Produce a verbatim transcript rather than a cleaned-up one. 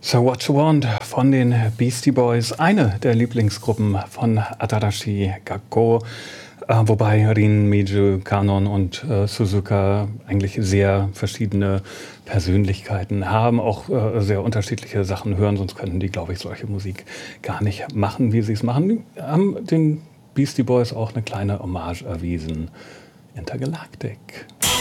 So What You Want von den Beastie Boys, eine der Lieblingsgruppen von Atarashi Gakko, äh, wobei Rin, Meiju, Kanon und äh, Suzuka eigentlich sehr verschiedene Persönlichkeiten haben, auch äh, sehr unterschiedliche Sachen hören, sonst könnten die, glaube ich, solche Musik gar nicht machen, wie sie es machen. Die haben den Beastie Boys auch eine kleine Hommage erwiesen. Intergalactic.